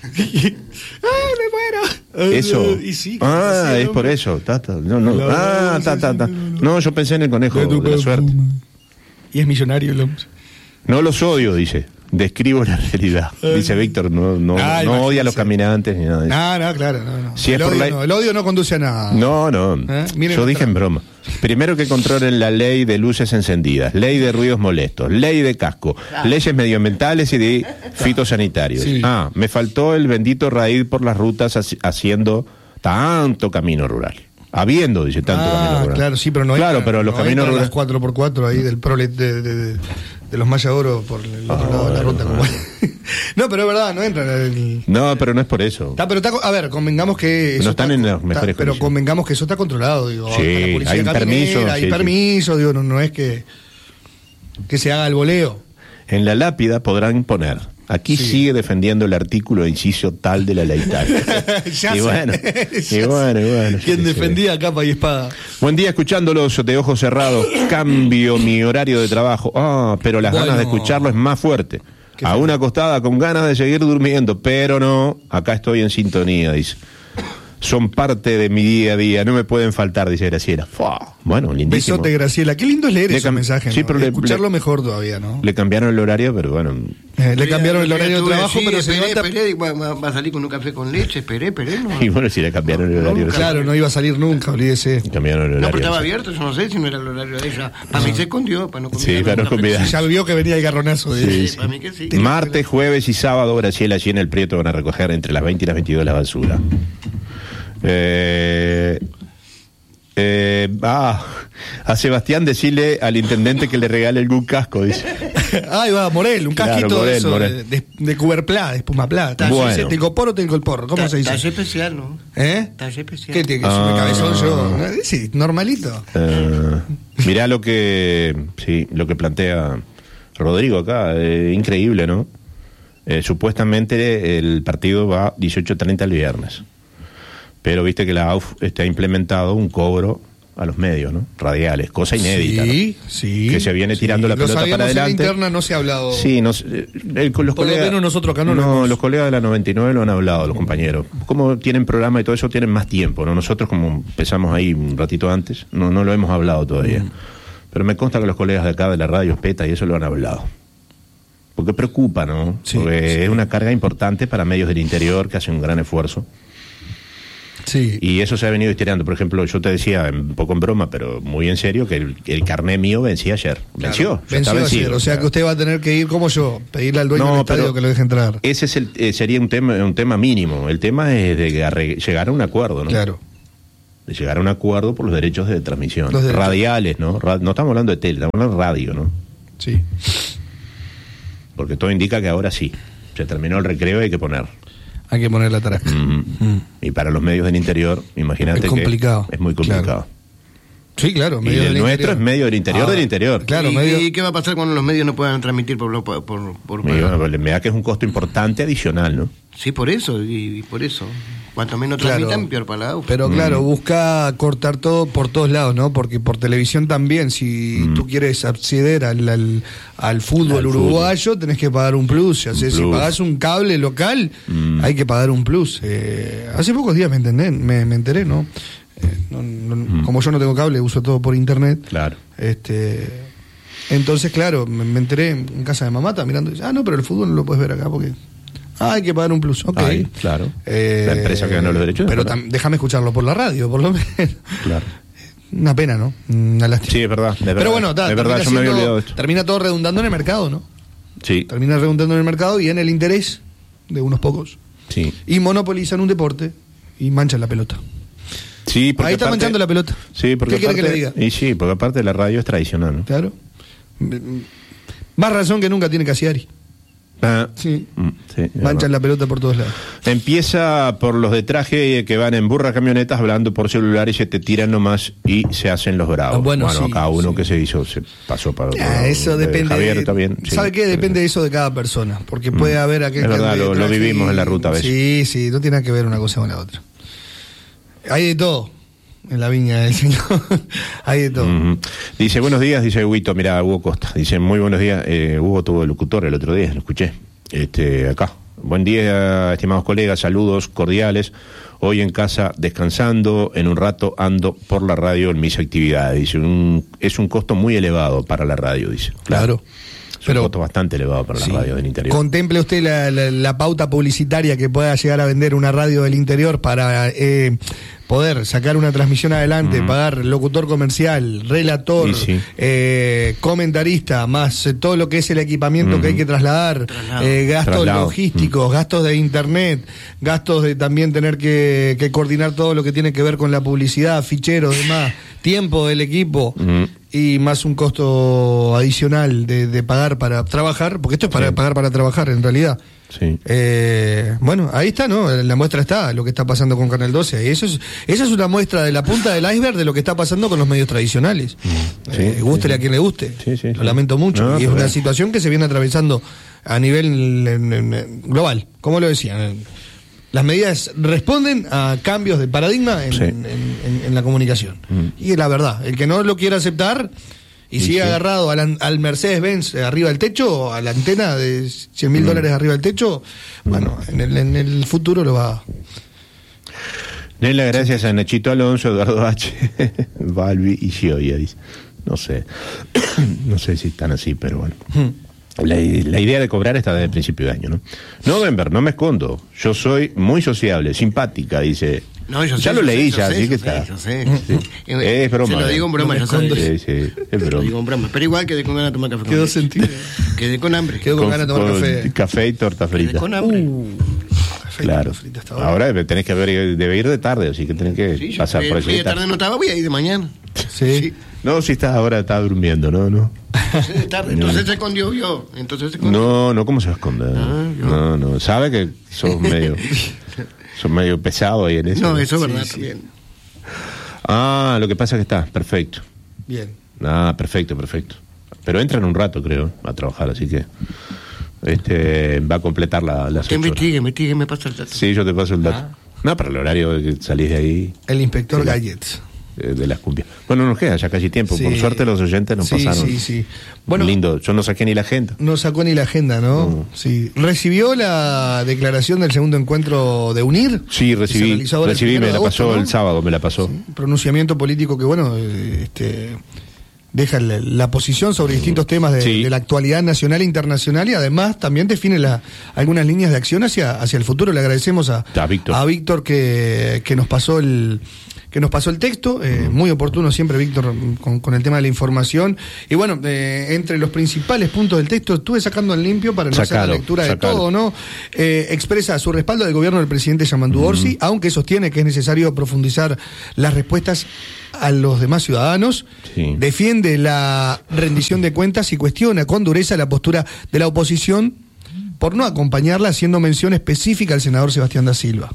me muero! Eso. Y sí, Ah, sí, es por hombre. eso. Ta, ta. No, no. La- Ah, ta, ta, ta. sí, sí, no, no. No, yo pensé en el conejo De tu de la suerte. perfume. Y es millonario el hombre. No los odio, dice. Describo la realidad. Dice Víctor, no, no, Ah, no odia a los imagínese. caminantes ni nada de eso. No, no, claro, no, no. Si el, es por odio la- no, el odio no conduce a nada. No, no. ¿Eh? Miren Yo nuestra- dije en broma. Primero que controlen la ley de luces encendidas, ley de ruidos molestos, ley de casco, leyes medioambientales y de fitosanitarios. Sí. Ah, me faltó el bendito raíz por las rutas haci- haciendo tanto camino rural. Habiendo, dice, tanto camino Ah, rural. claro, sí, pero no Claro, entran- pero los no caminos entran rurales. las cuatro por cuatro ahí del prolet de, de, de, de los Maya Oro por el otro Ah, lado de la bueno, ruta. bueno. como- no, pero es verdad, no entran. El... No, pero no es por eso. Está, pero está, a ver, convengamos que. No están está- en las está- mejores Pero condiciones. convengamos que eso está controlado, digo. Sí, está la policía hay caminera, permiso, Hay sí, sí. permiso, digo, no, no es que. Que se haga el voleo. En la lápida podrán poner. Aquí Sí. sigue defendiendo el artículo e inciso tal de la ley tal. Ya y, sé, bueno, ya y sé. bueno, y bueno, yo Quien qué sé. defendía a capa y espada. Buen día escuchándolos de ojos cerrados. Cambio mi horario de trabajo. Ah, pero las Bueno. ganas de escucharlo es más fuerte. Qué A feo. una acostada con ganas de seguir durmiendo, pero no. Acá estoy en sintonía, dice. Son parte de mi día a día, no me pueden faltar, dice Graciela. Fua, bueno, lindísimo. Besote, Graciela. Qué lindo es leer Le esos cam- mensajes. sí, ¿no? pero le- Escucharlo le- mejor todavía, ¿no? Le cambiaron el horario, pero bueno. Eh, le cambiaron el horario de Estuve trabajo, así, pero se esperé, levanta. esperé, y va, va- va a salir con un café con leche, esperé, esperé. No, Y bueno, si le cambiaron el horario. Claro, no iba a salir nunca, olvídese. Cambiaron el no, horario. pero estaba sí. abierto, yo no sé si no era el horario de ella. Para mí se escondió, para no Sí, convidarme para no con una convidar. persona. Ya vio que venía el garronazo. de- Sí, sí. Para mí que sí. Martes, jueves y sábado, Graciela, allí en el Prieto van a recoger entre las veinte y las veintidós la basura. Eh, eh, ah, a Sebastián decirle al intendente que le regale algún casco, dice. Ahí va, Morel, un Claro, casquito de Morel, eso, Morel. de, de, de Cuberplá, de espumaplá. Bueno. ¿Te incorporo o te incorporo? ¿Cómo Ta- se dice? Talle especial, ¿no? ¿Eh? Talle especial. ¿Qué tiene que ser? Ah. Cabezón yo. ¿No? Sí, normalito. Eh, mirá lo que, sí, lo que plantea Rodrigo acá, eh, increíble, ¿no? Eh, supuestamente el partido va dieciocho treinta el viernes, pero viste que la A U F está implementado un cobro a los medios, ¿no? Radiales, cosa inédita. Sí, ¿no? sí. Que se viene sí. tirando la Lo pelota sabíamos para en la adelante. interna no se ha hablado. Sí, nos, eh, el- con los Por lo colegas, menos nosotros acá no lo no, hemos- los colegas de la noventa y nueve lo han hablado, los compañeros. Como tienen programa y todo eso, tienen más tiempo, ¿no? Nosotros, como empezamos ahí un ratito antes, no, no lo hemos hablado todavía. Mm. Pero me consta que los colegas de acá de la radio Peta y eso lo han hablado. Porque preocupa, ¿no? Sí, Porque sí. es una carga importante para medios del interior que hacen un gran esfuerzo. Sí. Y eso se ha venido estirando. Por ejemplo, yo te decía, un poco en broma, pero muy en serio, que el, el carné mío vencía ayer. Venció. Claro, venció vencido, ayer, o sea que usted va a tener que ir como yo, pedirle al dueño No, del estadio pero que lo deje entrar. Ese es el, eh, sería un tema, un tema mínimo. El tema es de arre- llegar a un acuerdo, ¿no? Claro. De llegar a un acuerdo por los derechos de transmisión. Los derechos. Radiales, ¿no? Ra- no estamos hablando de tele, estamos hablando de radio, ¿no? Sí. Porque todo indica que ahora sí. Se terminó el recreo y hay que poner. Hay que poner la taraca. Mm. Mm. Y para los medios del interior, imagínate Es complicado. que es muy complicado. Claro. Sí, claro. Y medio el del nuestro interior. es medio del interior Ah, del interior. Claro, ¿Y, medio. ¿Y qué va a pasar cuando los medios no puedan transmitir por por, por, por Me, me da que es un costo importante adicional, ¿no? Sí, por eso, y, y por eso. Cuanto menos Claro. transmitan, peor para la U. Pero claro, busca cortar todo por todos lados, ¿no? Porque por televisión también, si Mm. tú quieres acceder al, al, al fútbol Al uruguayo, tenés que pagar un plus. Ya Un sé, si plus. pagás un cable local, Mm. hay que pagar un plus. Eh, hace pocos días me, entendé, me, me enteré, ¿no? Eh, no- no- Mm. Como yo no tengo cable, uso todo por internet. Claro. Este, entonces, claro, me, me enteré en casa de mamá, estaba mirando y dice, ah, no, pero el fútbol no lo puedes ver acá porque... Ah, hay que pagar un plus, ok. Ahí, claro. Eh, La empresa que ganó los derechos. Pero ¿verdad? tam- déjame escucharlo por la radio, por lo menos. Claro. Una pena, ¿no? Una lástima. Sí, es verdad. Es verdad. Pero bueno, ta, es verdad, termina, yo me había siendo- olvidado de esto. termina todo redundando en el mercado, ¿no? Sí, Termina redundando en el mercado y en el interés de unos pocos. sí. Y monopolizan un deporte y manchan la pelota. Sí, porque Ahí está aparte- manchando la pelota. Sí, porque ¿Qué quiere que aparte- le diga? Y sí, porque aparte la radio es tradicional, ¿no? Claro. Más razón que nunca tiene Casiari. Ah, Sí. mm, sí, es Manchan verdad. la pelota por todos lados. Empieza por los de traje que van en burras camionetas hablando por celular y se te tiran nomás y se hacen los bravos. Ah, bueno, sí, cada uno sí. que se hizo se pasó para Ah, por- eso de depende. Javier está bien. sí. ¿Sabe qué? Depende de eso de cada persona. Porque puede Mm. haber aquel Es que verdad, ande de lo- lo traje vivimos y- en la ruta a veces. Sí, sí, no tiene nada que ver una cosa con la otra. Hay de todo en la viña del Señor. Hay de todo. Ujú. Dice, buenos días, dice Huguito, mira, Hugo Costa. Dice, muy buenos días. Eh, Hugo tuvo el locutor el otro día, lo escuché. Este, acá. Buen día, estimados colegas, saludos cordiales. Hoy en casa descansando, en un rato ando por la radio en mis actividades. Dice, un, es un costo muy elevado para la radio, dice. Claro. Es Pero- un costo bastante elevado para Sí. la radio del interior. Contemple usted la, la- la pauta publicitaria que pueda llegar a vender una radio del interior para eh, poder sacar una transmisión adelante, Ujú. pagar locutor comercial, relator, Y sí. eh, comentarista, más eh, todo lo que es el equipamiento Ujú. que hay que trasladar, Traslado. eh, gastos Traslado. logísticos, gastos de internet, gastos de también tener que, que coordinar todo lo que tiene que ver con la publicidad, ficheros, demás, tiempo del equipo. Ujú. Y más un costo adicional de, de pagar para trabajar, porque esto es para Sí. pagar para trabajar en realidad. Sí. Eh, bueno, ahí está, ¿no? La muestra está, lo que está pasando con Canal doce. Y eso es, esa es una muestra de la punta del iceberg de lo que está pasando con los medios tradicionales. Sí, Eh, sí, gústele sí. a quien le guste. Sí, sí, lo sí. lamento mucho. No, y es pero- una situación que se viene atravesando a nivel en- en- en- global, como lo decían. Las medidas responden a cambios de paradigma en, Sí. en- en- en la comunicación. Mm. Y es la verdad, el que no lo quiera aceptar y Y sigue sí. agarrado al, an- al Mercedes-Benz arriba del techo, a la antena de cien mil Mm. dólares arriba del techo, bueno, en el, en el futuro lo va. Den las gracias a Nachito Alonso, Eduardo H., Balbi y Gioia, dice. No sé. No sé si están así, pero bueno. La, la idea de cobrar está desde el principio de año, ¿no? No, Denver, no me escondo. Yo soy muy sociable, simpática, dice. No, yo sé, ya lo yo leí, sé, ya, yo así sé, que yo sé, está. yo sé. Sí. Eh, Es broma. Se lo eh. digo en broma, No me ya sabes. escondo. Sí, sí, es Lo broma. digo en broma. Pero igual quedé con ganas de tomar café. con Quedó hambre. sentido. Quedé con hambre. Quedó con ganas de tomar café. Café y torta Quedé frita. con hambre. Uh, café Claro. frito hasta ahora. Ahora tenés que ver, debe ir de tarde, así que tenés que Sí, yo pasar fui, por fui allí. de tarde no estaba, voy a ir de mañana. Sí. Sí. No, si estás ahora, estás durmiendo, ¿no? No, Sí, de tarde. Entonces se escondió yo. Entonces se escondió. no, no ¿cómo se va a esconder? Ah, yo- No, no, sabe que sos medio, sos medio pesado ahí en eso. No, eso es Sí, verdad sí. también. Ah, lo que pasa es que está, perfecto. Bien. Ah, perfecto, perfecto. Pero entra en un rato, creo, a trabajar, así que este va a completar la, las Que ocho horas. investigue, investigue, me pasa el dato. Sí, yo te paso el dato. No, para el horario que salís de ahí, El inspector Sí. Galletz. eh, de las cumbias. Bueno, nos queda ya casi tiempo. Sí. Por suerte los oyentes nos Sí, pasaron. sí, sí. Bueno, Lindo, yo no saqué ni la agenda. no sacó ni la agenda, ¿no? No. Sí. ¿Recibió la declaración del segundo encuentro de UNIR? Sí, Que se recibí, realizó ahora el recibí, primero me de la agosto, pasó ¿no? el sábado, me la pasó. Un pronunciamiento político que, bueno, eh, este, deja la, la posición sobre distintos temas de, sí. de la actualidad nacional e internacional, y además también define la, algunas líneas de acción hacia, hacia el futuro. Le agradecemos a, a Víctor, a Víctor que, que nos pasó el que nos pasó el texto, eh, muy oportuno siempre Víctor con, con el tema de la información. Y bueno, eh, entre los principales puntos del texto estuve sacando en limpio para no sacalo, hacer la lectura sacalo. de todo, ¿no? Eh, expresa su respaldo del gobierno del presidente Yamandu Orsi, mm. aunque sostiene que es necesario profundizar las respuestas a los demás ciudadanos. Sí. Defiende la rendición de cuentas y cuestiona con dureza la postura de la oposición por no acompañarla, haciendo mención específica al senador Sebastián da Silva.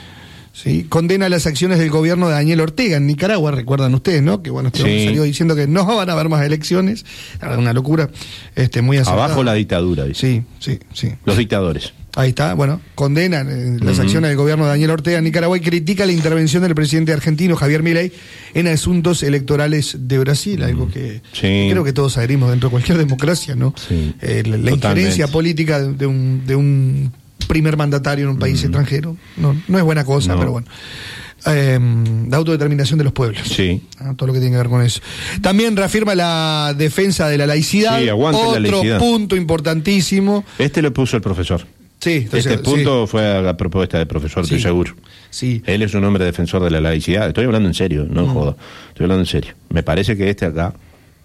Sí, condena las acciones del gobierno de Daniel Ortega en Nicaragua, recuerdan ustedes, ¿no? Que bueno, este sí. salió diciendo que no van a haber más elecciones, una locura, este, muy acertada. Abajo la dictadura, dice. Sí, sí, sí. Los dictadores. Ahí está, bueno, condena eh, las uh-huh. acciones del gobierno de Daniel Ortega en Nicaragua y critica la intervención del presidente argentino Javier Milei en asuntos electorales de Brasil, uh-huh. algo que sí. creo que todos adherimos dentro de cualquier democracia, ¿no? Sí. Eh, la, la injerencia política de un, de un primer mandatario en un país mm. extranjero no, no es buena cosa, no. pero bueno. Eh, la autodeterminación de los pueblos. Sí. Ah, todo lo que tiene que ver con eso. También reafirma la defensa de la laicidad. Sí, aguante Otro la laicidad. punto importantísimo. Este lo puso el profesor. Sí, entonces, este punto sí. fue a la propuesta del profesor, estoy sí. seguro. Sí. Él es un hombre defensor de la laicidad. Estoy hablando en serio, no mm. joda. Estoy hablando en serio. Me parece que este acá,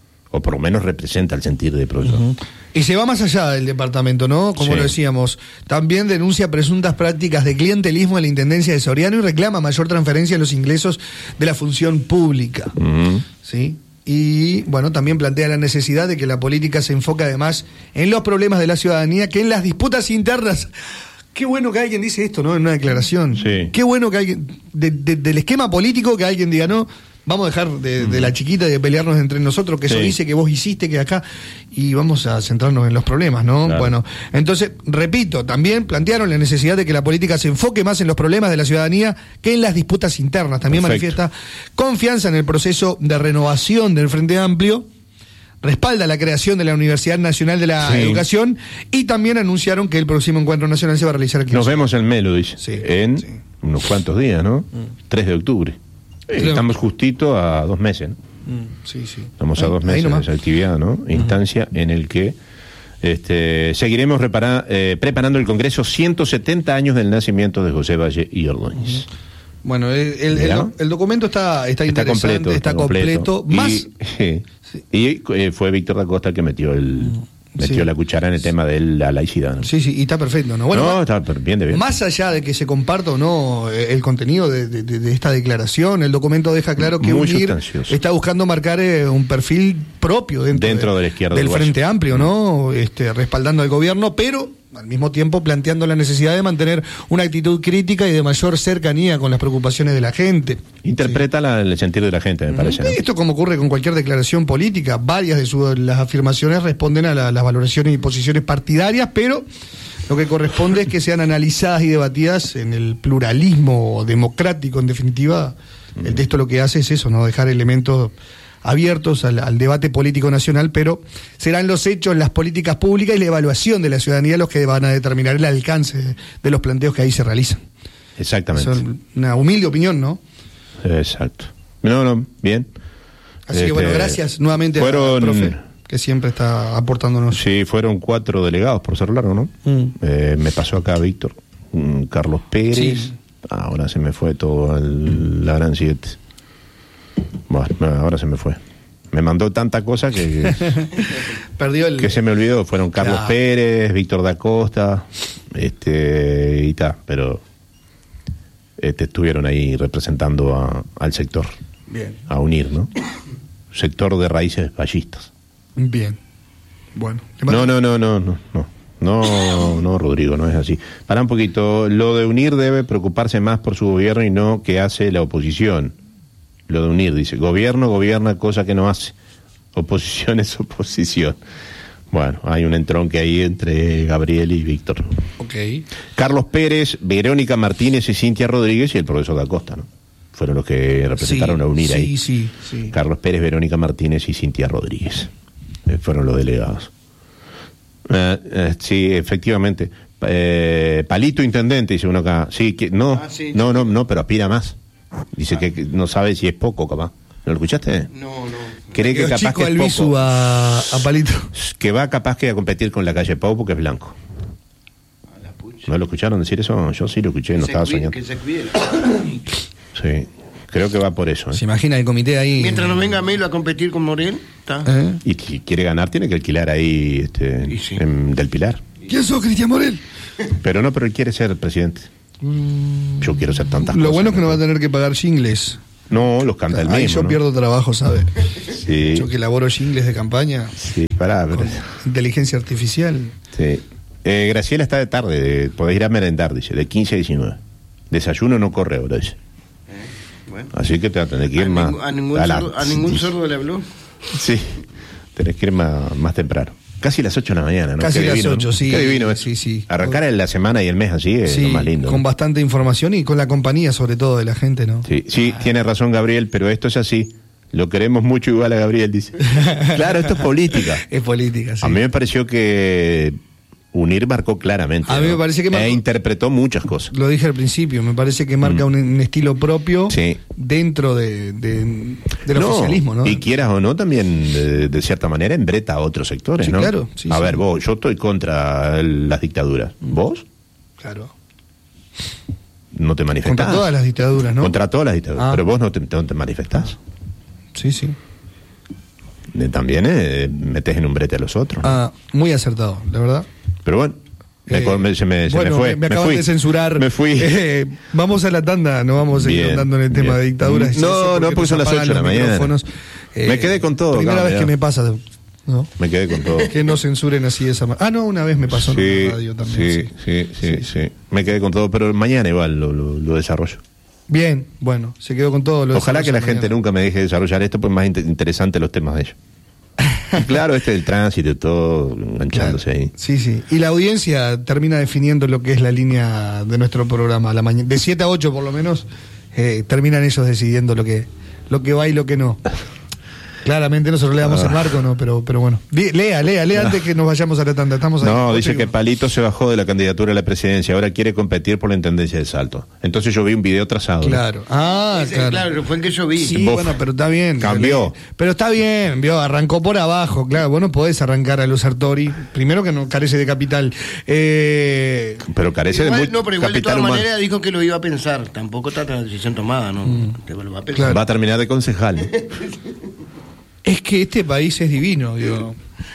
o por lo menos representa el sentir del profesor. Uh-huh. Y se va más allá del departamento, ¿no? Como sí. lo decíamos. También denuncia presuntas prácticas de clientelismo en la Intendencia de Soriano y reclama mayor transferencia en los ingresos de la función pública. Uh-huh. ¿Sí? Y, bueno, también plantea la necesidad de que la política se enfoque además en los problemas de la ciudadanía que en las disputas internas. Qué bueno que alguien dice esto, ¿no? En una declaración. Sí. Qué bueno que alguien, de, de, del esquema político, que alguien diga, no, vamos a dejar de, de la chiquita y de pelearnos entre nosotros, que eso sí. dice, que vos hiciste, que acá, y vamos a centrarnos en los problemas, ¿no? Claro. Bueno, entonces, repito, también plantearon la necesidad de que la política se enfoque más en los problemas de la ciudadanía que en las disputas internas. También Perfecto. manifiesta confianza en el proceso de renovación del Frente Amplio, respalda la creación de la Universidad Nacional de la sí. Educación, y también anunciaron que el próximo encuentro nacional se va a realizar aquí. Nos vemos en Melo, dice, sí. en sí. unos cuantos días, ¿no? Mm. tres de octubre. Claro. Estamos justito a dos meses, ¿no? Mm, sí, sí. Estamos a dos meses de esa actividad, ¿no? Uh-huh. Instancia en el que este, seguiremos repara, eh, preparando el Congreso ciento setenta años del nacimiento de José Valle y Ordóñez. Uh-huh. Bueno, el, el, el, el documento está, está, está interesante, completo, está, está completo. completo. Más... Y, eh, sí. y eh, fue Víctor da Costa el que metió el... Uh-huh. Metió sí. la cuchara en el tema de la laicidad, ¿no? Sí, sí, y está perfecto, ¿no? Bueno, no, más, está bien de bien. Más allá de que se comparta o no el contenido de, de, de esta declaración, el documento deja claro que Muy UNIR está buscando marcar eh, un perfil propio dentro, dentro de, de la izquierda del uruguaya. Frente Amplio, ¿no? Este, respaldando al gobierno, pero al mismo tiempo planteando la necesidad de mantener una actitud crítica y de mayor cercanía con las preocupaciones de la gente. Interpreta sí. la, el sentir de la gente, me parece. ¿no? Esto, como ocurre con cualquier declaración política, varias de su, las afirmaciones responden a la, las valoraciones y posiciones partidarias, pero lo que corresponde es que sean analizadas y debatidas en el pluralismo democrático. En definitiva, mm. el texto lo que hace es eso, no dejar elementos abiertos al, al debate político nacional, pero serán los hechos, las políticas públicas y la evaluación de la ciudadanía los que van a determinar el alcance de, de los planteos que ahí se realizan. Exactamente. Es una humilde opinión, ¿no? Exacto. No, no, bien. Así este, que bueno, gracias nuevamente fueron, al profe, que siempre está aportándonos. Sí, fueron cuatro delegados por ser largo, ¿no? Mm. Eh, me pasó acá Víctor, um, Carlos Pérez, sí. ahora se me fue todo el, la gran siete. Bueno, ahora se me fue. Me mandó tanta cosa que, que perdió el que se me olvidó. Fueron Carlos claro. Pérez, Víctor da Costa, este y tal, pero este, estuvieron ahí representando a, al sector. Bien. A UNIR, ¿no? Sector de raíces vallistas. Bien. Bueno. No, no, no, no, no, no. No, no, Rodrigo, no es así. Para un poquito. Lo de UNIR debe preocuparse más por su gobierno y no qué hace la oposición. Lo de UNIR, dice, gobierno gobierna cosa que no hace, oposición es oposición. Bueno, hay un entronque ahí entre Gabriel y Víctor. Okay. Carlos Pérez, Verónica Martínez y Cintia Rodríguez y el profesor da Costa, ¿no? Fueron los que representaron sí, a UNIR sí, ahí. Sí, sí. Carlos Pérez, Verónica Martínez y Cintia Rodríguez. Eh, fueron los delegados. Eh, eh, sí, efectivamente. Eh, Palito Intendente, dice uno acá. Sí, que, no, ah, sí, no, no, no, pero aspira más. Dice ah. que no sabe si es poco, capaz. ¿No lo escuchaste? No, no. cree que Quedó capaz chico que al es Bisu poco, a, a Palito. que va capaz que a competir con la calle Pau porque es blanco. ¿No lo escucharon decir eso? Yo sí lo escuché, no Se estaba cuide- soñando. Que se cuide. Sí, creo que va por eso. ¿eh? ¿Se imagina el comité ahí? Mientras no venga Melo a competir con Morel, está. ¿Eh? Y si quiere ganar, tiene que alquilar ahí este, Y sí. en Del Pilar. ¿Quién sos, Cristian Morel? Pero no, pero él quiere ser presidente. Yo quiero ser tantas Lo cosas. bueno es que no va a tener que pagar jingles. No, los canta el Ahí mismo. yo ¿no? pierdo trabajo, ¿sabe? Sí, Yo que elaboro jingles de campaña sí, pará. pero- con inteligencia artificial. Sí. Eh, Graciela está de tarde, de- podés ir a merendar, dice, de quince a diecinueve. Desayuno no corre ahora, dice. Bueno. Así que te vas a tener que ir A, más. ningún- a ningún a la- sordo, a ningún sordo le habló. Sí, tenés que ir más, más temprano. Casi las ocho de la mañana, ¿no? Casi Qué las divino, ¿no? ocho, sí. Qué divino, ¿eh? Sí, sí. Arrancar en la semana y el mes así es Sí, lo más lindo. con ¿no? bastante información y con la compañía, sobre todo, de la gente, ¿no? Sí, sí, tiene razón Gabriel, pero esto es así. Lo queremos mucho igual a Gabriel, dice. Claro, esto es política. Es política, sí. A mí me pareció que Unir marcó claramente. A mí ¿no? me parece que marcó- E interpretó muchas cosas. Lo dije al principio, me parece que marca un, un estilo propio Mm. Sí. dentro de, de- del No, oficialismo, ¿no? Y quieras o no, también de, de cierta manera embreta a otros sectores, Sí, ¿no? claro, sí, a sí. ver, vos, yo estoy contra el- las dictaduras. ¿Vos? Claro. No te manifestás. Contra todas las dictaduras, ¿no? Contra todas las dictaduras. Ah. Pero vos no te, no te manifestás. Sí, sí. Eh, También eh, metes en un brete a los otros. ¿no? Ah, muy acertado, la verdad. Pero bueno, me, Eh, co- me- se, me, se bueno, me fue. me, me acaban fui. de censurar. Me fui. Eh, vamos a la tanda, no vamos a seguir Bien, andando en el tema bien. de dictaduras. y No, eso, no, porque nos son las apagan ocho de la los mañana. micrófonos. Me quedé con todo, Primera acá, vez mirá. que me pasa, ¿no? Me quedé con todo. Que no censuren así de esa manera. Ah, no, una vez me pasó en Sí, la radio también. sí, sí, sí, sí. Me quedé con todo, pero mañana igual lo, lo, lo desarrollo. Bien, bueno, se quedó con todo. Lo Ojalá que la desarrolla gente mañana. nunca me deje desarrollar esto, pues más inter- interesante los temas de ellos. Y claro, este del tránsito y todo, enganchándose Claro. ahí. Sí, sí. Y la audiencia termina definiendo lo que es la línea de nuestro programa. A la mañana, de siete a ocho por lo menos, eh, terminan ellos decidiendo lo que, lo que va y lo que no. Claramente nosotros le damos el marco, ¿no? Pero, pero bueno. Di- Lea, lea, lea antes que nos vayamos a la tanda. Estamos ahí. No, Ocho dice y que uno. Palito se bajó de la candidatura a la presidencia, ahora quiere competir por la intendencia de Salto. Entonces yo vi un video trazado. ¿no? Claro. Ah, Ese, claro. claro, fue el que yo vi. Sí, Vos- bueno, pero está bien. Cambió. Pero está bien, vio, arrancó por abajo, claro. Vos no podés arrancar a los Sartori. Primero que no carece de capital. Eh, Pero carece Igual- de muy no, pero igual de capital todas humano. maneras dijo que lo iba a pensar. Tampoco está la decisión tomada, ¿no? Te lo va a pensar. Claro. Va a terminar de concejal. Es que este país es divino, digo.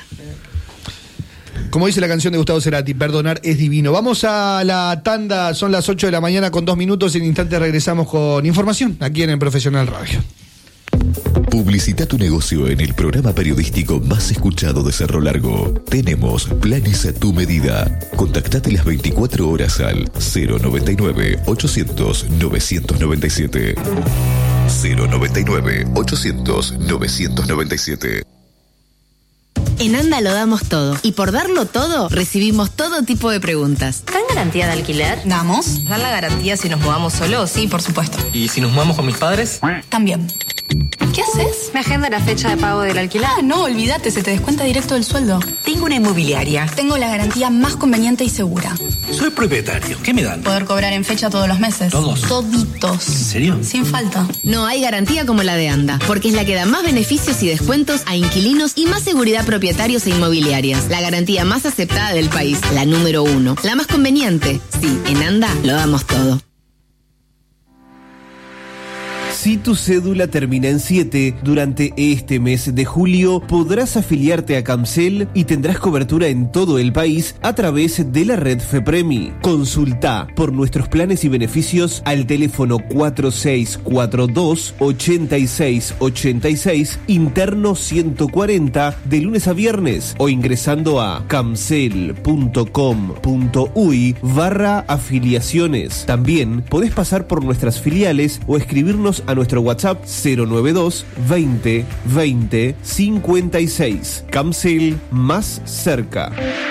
Como dice la canción de Gustavo Cerati, perdonar es divino. Vamos a la tanda, son las ocho de la mañana con dos minutos. En instante regresamos con información aquí en el Profesional Radio. Publicita tu negocio en el programa periodístico más escuchado de Cerro Largo. Tenemos planes a tu medida. Contactate las veinticuatro horas al cero noventa y nueve, ochocientos, novecientos noventa y siete. cero noventa y nueve, ochocientos, novecientos noventa y siete. En ANDA lo damos todo. Y por darlo todo, recibimos todo tipo de preguntas. ¿Dan garantía de alquiler? Damos. ¿Dan la garantía si nos mudamos solos? Sí, por supuesto. ¿Y si nos mudamos con mis padres? También. ¿Qué haces? ¿Me agenda la fecha de pago del alquiler? Ah, no, olvídate, se te descuenta directo del sueldo. Tengo una inmobiliaria. Tengo la garantía más conveniente y segura. Soy propietario. ¿Qué me dan? Poder cobrar en fecha todos los meses. ¿Todos? Toditos. ¿En serio? Sin falta. No hay garantía como la de ANDA, porque es la que da más beneficios y descuentos a inquilinos y más seguridad a propietarios e inmobiliarias. La garantía más aceptada del país, la número uno. La más conveniente. Sí, en ANDA lo damos todo. Si tu cédula termina en siete, durante este mes de julio podrás afiliarte a Camcel y tendrás cobertura en todo el país a través de la red FEPREMI. Consulta por nuestros planes y beneficios al teléfono cuatro seis cuatro dos, ocho seis ocho seis, interno ciento cuarenta, de lunes a viernes, o ingresando a camcel punto com punto uy barra afiliaciones. También podés pasar por nuestras filiales o escribirnos a nuestro WhatsApp cero nueve dos, veinte, veinte, cincuenta y seis. Camcel, más cerca.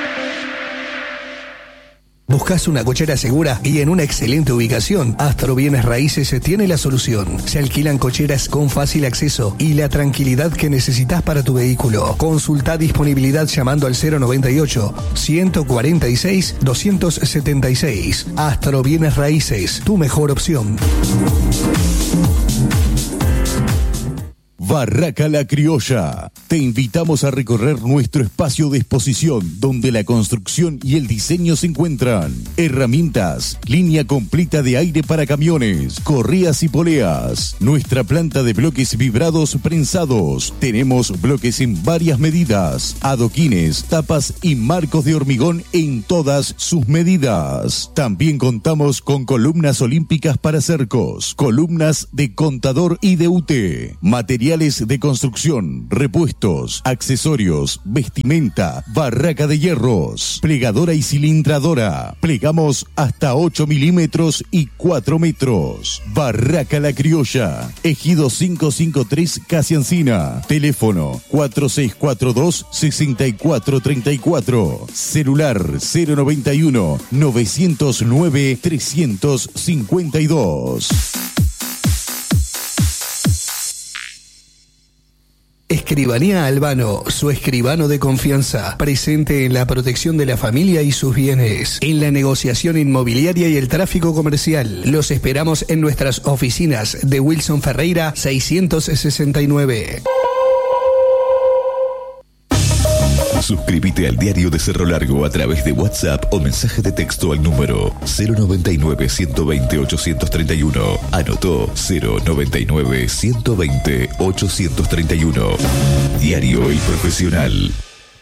¿Buscas una cochera segura y en una excelente ubicación? Astro Bienes Raíces tiene la solución. Se alquilan cocheras con fácil acceso y la tranquilidad que necesitas para tu vehículo. Consulta disponibilidad llamando al cero noventa y ocho, ciento cuarenta y seis, doscientos setenta y seis. Astro Bienes Raíces, tu mejor opción. Barraca La Criolla. Te invitamos a recorrer nuestro espacio de exposición donde la construcción y el diseño se encuentran. Herramientas, línea completa de aire para camiones, correas y poleas. Nuestra planta de bloques vibrados prensados. Tenemos bloques en varias medidas, adoquines, tapas y marcos de hormigón en todas sus medidas. También contamos con columnas olímpicas para cercos, columnas de contador y de U T, materiales de construcción, repuestos, accesorios, vestimenta, barraca de hierros, plegadora y cilindradora. Plegamos hasta ocho milímetros y cuatro metros. Barraca La Criolla, Ejido quinientos cincuenta y tres, Casi Encina. Teléfono cuatro seis cuatro dos, seis cuatro tres cuatro. Celular cero noventa y uno, novecientos nueve, trescientos cincuenta y dos. Escribanía Albano, su escribano de confianza, presente en la protección de la familia y sus bienes, en la negociación inmobiliaria y el tráfico comercial. Los esperamos en nuestras oficinas de Wilson Ferreira seiscientos sesenta y nueve. Suscríbete al Diario de Cerro Largo a través de WhatsApp o mensaje de texto al número cero noventa y nueve, ciento veinte, ochocientos treinta y uno. Anotó cero noventa y nueve, ciento veinte, ochocientos treinta y uno. Diario El Profesional.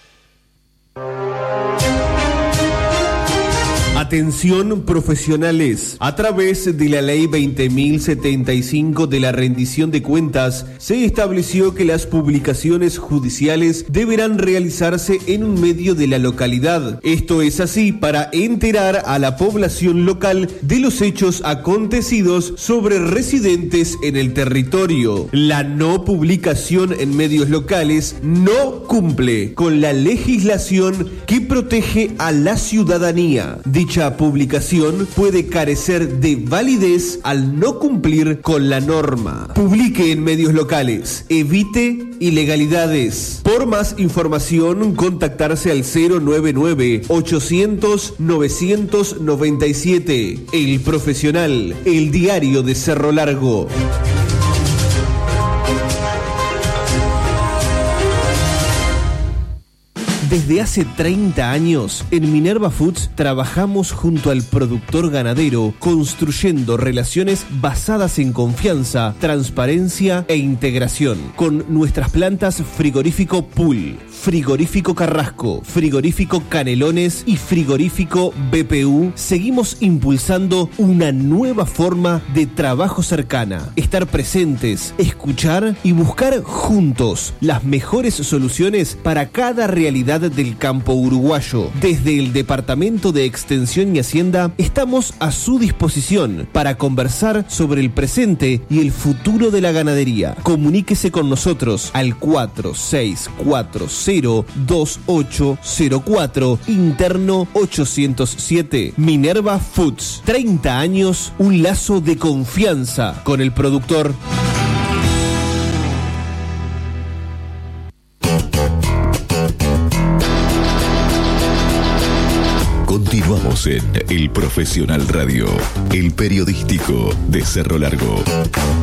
Atención profesionales, a través de la ley veinte mil setenta y cinco de la rendición de cuentas, se estableció que las publicaciones judiciales deberán realizarse en un medio de la localidad. Esto es así para enterar a la población local de los hechos acontecidos sobre residentes en el territorio. La no publicación en medios locales no cumple con la legislación que protege a la ciudadanía. Dicha publicación puede carecer de validez al no cumplir con la norma. Publique en medios locales. Evite ilegalidades. Por más información, contactarse al cero noventa y nueve, ochocientos, novecientos noventa y siete. El Profesional, el diario de Cerro Largo. Desde hace treinta años, en Minerva Foods trabajamos junto al productor ganadero, construyendo relaciones basadas en confianza, transparencia e integración. Con nuestras plantas Frigorífico Pool, Frigorífico Carrasco, Frigorífico Canelones y Frigorífico B P U, seguimos impulsando una nueva forma de trabajo cercana. Estar presentes, escuchar y buscar juntos las mejores soluciones para cada realidad del campo uruguayo. Desde el Departamento de Extensión y Hacienda estamos a su disposición para conversar sobre el presente y el futuro de la ganadería. Comuníquese con nosotros al cuatro seis cuatro cero, dos ocho cero cuatro, interno ochocientos siete. Minerva Foods, treinta años, un lazo de confianza con el productor. Continuamos en El Profesional Radio, el periodístico de Cerro Largo.